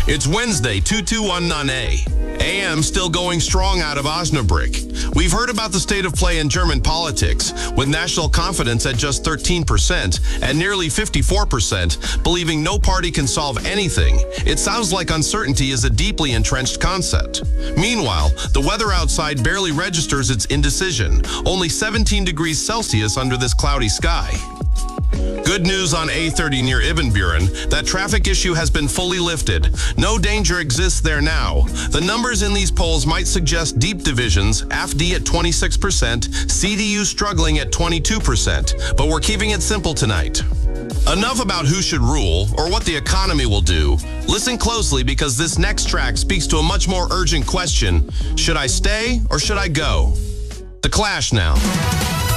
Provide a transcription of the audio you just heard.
It's Wednesday, 221 Nane. AM still going strong out of Osnabrück. We've heard about the state of play in German politics, with national confidence at just 13% and nearly 54% believing no party can solve anything. It sounds like uncertainty is a deeply entrenched concept. Meanwhile, the weather outside barely registers its indecision, only 17 degrees Celsius under this cloudy sky. Good news on A30 near Ibbenburen. That traffic issue has been fully lifted. No danger exists there now. The numbers in these polls might suggest deep divisions, AfD at 26%, CDU struggling at 22%, but we're keeping it simple tonight. Enough about who should rule or what the economy will do. Listen closely because this next track speaks to a much more urgent question. Should I stay or should I go? The Clash now.